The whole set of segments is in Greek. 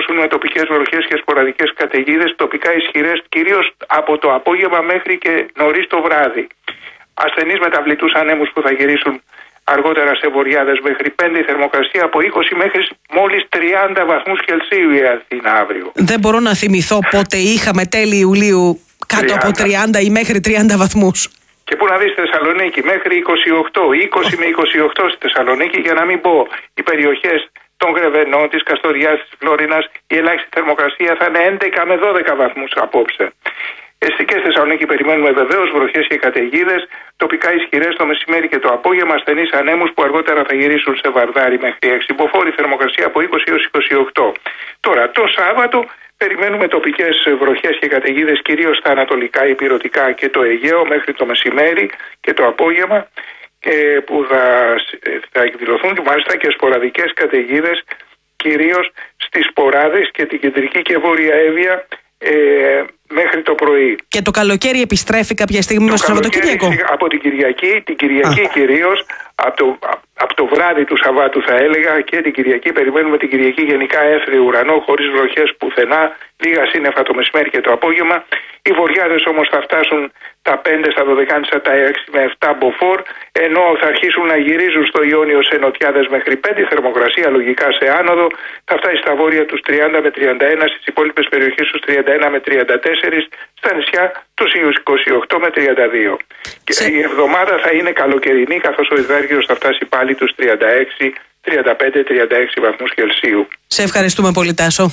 ανακοινώσουν με τοπικές βροχές και σποραδικές καταιγίδες, τοπικά ισχυρές κυρίως από το απόγευμα μέχρι και νωρίς το βράδυ. Ασθενείς μεταβλητούς ανέμους που θα γυρίσουν αργότερα σε βοριάδες μέχρι 5, η θερμοκρασία από 20 μέχρι μόλις 30 βαθμούς Κελσίου η Αθήνα αύριο. Δεν μπορώ να θυμηθώ πότε είχαμε τέλη Ιουλίου κάτω από 30 ή μέχρι 30 βαθμούς. Και πού να δεις Θεσσαλονίκη, μέχρι 28, 20 με 28 στη Θεσσαλονίκη, για να μην πω οι περιοχές των Γρεβενών, της Καστοριάς, της Φλόρινας, η ελάχιστη θερμοκρασία θα είναι 11 με 12 βαθμούς απόψε. Και στη Θεσσαλονίκη περιμένουμε βεβαίως βροχές και καταιγίδες, τοπικά ισχυρές το μεσημέρι και το απόγευμα, ασθενείς ανέμους που αργότερα θα γυρίσουν σε βαρδάρι μέχρι 6. Υποφόρη θερμοκρασία από 20 έως 28. Τώρα, το Σάββατο περιμένουμε τοπικές βροχές και καταιγίδες κυρίως στα ανατολικά, ηπειρωτικά και το Αιγαίο μέχρι το μεσημέρι και το απόγευμα, που θα εκδηλωθούν μάλιστα και σποραδικές καταιγίδες κυρίως στις Ποράδες και την κεντρική και βόρεια Εύβοια μέχρι το πρωί. Και το καλοκαίρι επιστρέφει κάποια στιγμή στο Σαββατοκύριακο? Από την Κυριακή κυρίως, από το βράδυ του Σαββάτου θα έλεγα, και την Κυριακή περιμένουμε την Κυριακή γενικά έθριο ουρανό, χωρίς βροχές πουθενά, λίγα σύννεφα το μεσημέρι και το απόγευμα. Οι βοριάδες όμως θα φτάσουν τα 5 στα 12, τα 6 με 7 μποφόρ, ενώ θα αρχίσουν να γυρίζουν στο Ιόνιο σε νοτιάδες μέχρι 5, η θερμοκρασία λογικά σε άνοδο θα φτάσει στα βόρεια τους 30 με 31, στις υπόλοιπες περιοχές τους 31 με 34, στα νησιά τους 28 με 32. Και η εβδομάδα θα είναι καλοκαιρινή, καθώς ο υδράργυρος θα φτάσει πάλι τους 36, 35, 36 βαθμούς Κελσίου. Σε ευχαριστούμε πολύ, Τάσο.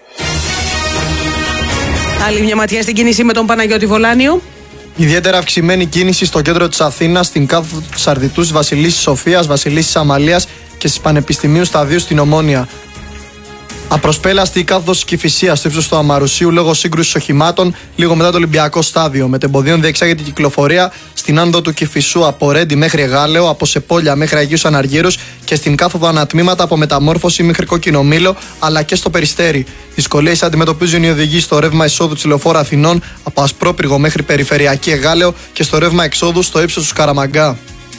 Άλλη μια ματιά στην κίνηση με τον Παναγιώτη Βολάνιο. Ιδιαίτερα αυξημένη κίνηση στο κέντρο της Αθήνας, στην κάθοδο της Αρδιτούς, Βασιλίσσης Σοφίας, Βασιλίσσης Αμαλίας και στις Πανεπιστημίου Σταδίου στην Ομόνια. Απροσπέλαστη η κάθοδος της Κηφισίας στο ύψος του Αμαρουσίου λόγω σύγκρουσης οχημάτων λίγο μετά το Ολυμπιακό στάδιο. Με τεμποδίων διεξάγεται η κυκλοφορία στην άνοδο του Κηφισού από Ρέντι μέχρι Γάλεο, από Σεπόλια μέχρι Αγίους Αναργύρους και στην κάθοδο ανατμήματα από Μεταμόρφωση μέχρι Κόκκινο Μήλο, αλλά και στο Περιστέρι. Δυσκολίες αντιμετωπίζουν οι οδηγοί στο ρεύμα εισόδου της Λεωφόρου Αθηνών από Ασπρόπυργο μέχρι Περιφερειακή Εγάλεο και στο ρεύμα εξόδου στο ύψος του Σκαραμαγκά.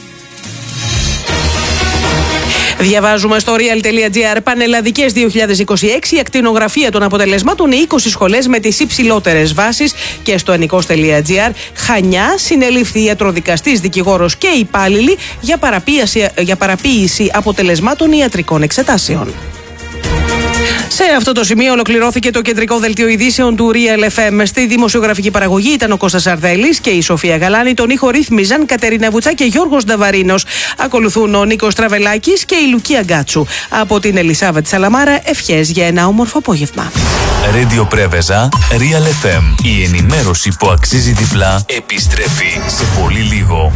Διαβάζουμε στο real.gr, Πανελλαδικές 2026, η ακτινογραφία των αποτελεσμάτων, οι 20 σχολές με τις υψηλότερες βάσεις. Και στο ενικός.gr, Χανιά, συνελήφθη ιατροδικαστής, δικηγόρος και υπάλληλοι για παραποίηση αποτελεσμάτων ιατρικών εξετάσεων. Σε αυτό το σημείο ολοκληρώθηκε το κεντρικό δελτίο ειδήσεων του Real FM. Στη δημοσιογραφική παραγωγή ήταν ο Κώστας Αρδέλης και η Σοφία Γαλάνη. Τον ήχο ρύθμιζαν Κατερίνα Βουτσά και Γιώργος Νταβαρίνος. Ακολουθούν ο Νίκος Τραβελάκης και η Λουκία Γκάτσου. Από την Ελισάβετ Σαλαμάρα, ευχές για ένα όμορφο απόγευμα. Radio Πρέβεζα, Real FM. Η ενημέρωση που αξίζει διπλά επιστρέφει σε πολύ λίγο.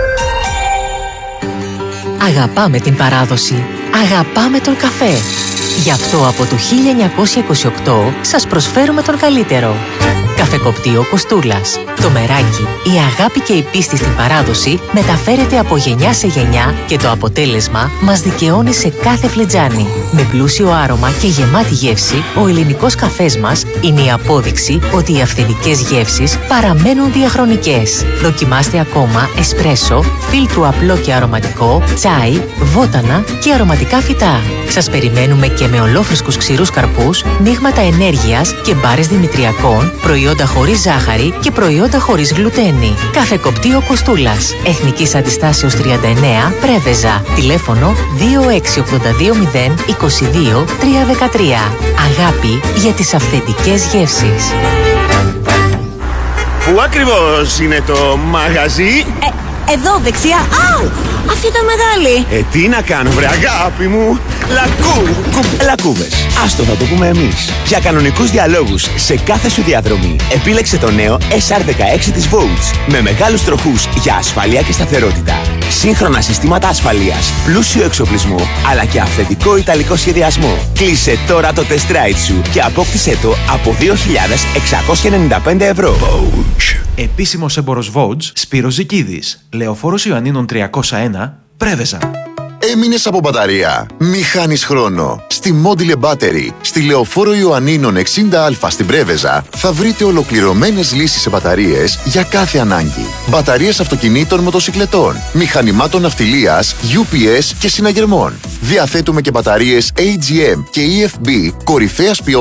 Αγαπάμε την παράδοση. Αγαπάμε τον καφέ. Γι' αυτό από το 1928 σας προσφέρουμε τον καλύτερο. Καφεκοπτείο Κοστούλας. Το μεράκι, η αγάπη και η πίστη στην παράδοση μεταφέρεται από γενιά σε γενιά και το αποτέλεσμα μας δικαιώνει σε κάθε φλιτζάνι. Με πλούσιο άρωμα και γεμάτη γεύση, ο ελληνικός καφές μας είναι η απόδειξη ότι οι αυθεντικές γεύσεις παραμένουν διαχρονικές. Δοκιμάστε ακόμα εσπρέσο, φίλτρου απλό και αρωματικό, τσάι, βότανα και αρωματικά φυτά. Σας περιμένουμε και με ολόφρεσκους ξηρούς καρπούς, μείγματα ενέργειας και μπάρες δημητριακών, προϊόντα χωρίς ζάχαρη και προϊόντα χωρίς γλουτένη. Καφεκοπτείο Κοστούλας. Εθνικής Αντιστάσεως 39, Πρέβεζα. Τηλέφωνο 26820 22 313. Αγάπη για τις αυθεντικές γεύσεις. Πού ακριβώς είναι το μαγαζί? Εδώ δεξιά. Αου! Αυτή ήταν μεγάλη. Τι να κάνω βρε αγάπη μου. Λακκούβες. Άστο, θα το πούμε εμείς. Για κανονικούς διαλόγους σε κάθε σου διαδρομή, επίλεξε το νέο SR16 της Volts. Με μεγάλους τροχούς για ασφαλεία και σταθερότητα. Σύγχρονα συστήματα ασφαλείας, πλούσιο εξοπλισμό, αλλά και αυθεντικό ιταλικό σχεδιασμό. Κλείσε τώρα το test ride σου και απόκτησέ το από 2.695 ευρώ. Volts. Επίσημος έμπορος Volts, Σπύρος Ζικίδης. Λεωφόρος Ιωαννίνων 301, Πρέβεζα. Έμεινες από μπαταρία? Μη χάνεις χρόνο. Στη Module Battery, στη Λεωφόρο Ιωαννίνων 60Α στην Πρέβεζα, θα βρείτε ολοκληρωμένες λύσεις σε μπαταρίες για κάθε ανάγκη. Μπαταρίες αυτοκινήτων, μοτοσικλετών, μηχανημάτων ναυτιλίας, UPS και συναγερμών. Διαθέτουμε και μπαταρίες AGM και EFB κορυφαίας ποιότητας